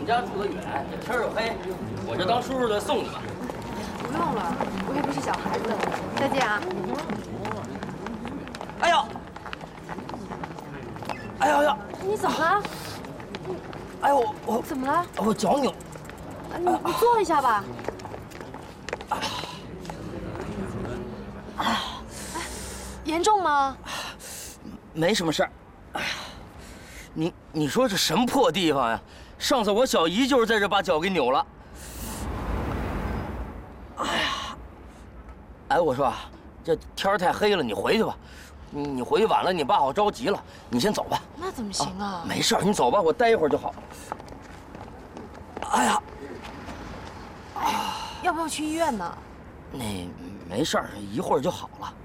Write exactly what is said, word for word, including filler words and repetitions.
们家住得远，这天又黑，我就当叔叔的送你们。 不用了，我也不是小孩子。再见啊！ 哎呦！哎呦呦！ 你怎么了？ 哎呦我怎么了？ 我脚扭。 你你坐一下吧。哎，严重吗？ 没什么事儿。哎呀，你你说这什么破地方呀？上次我小姨就是在这把脚给扭了。哎呀，哎，我说啊，这天儿太黑了，你回去吧。你你回去晚了，你爸好着急了。你先走吧。 那怎么行啊？ 没事，你走吧，我待一会儿就好。哎呀， 要不要去医院呢？ 那没事儿，一会儿就好了。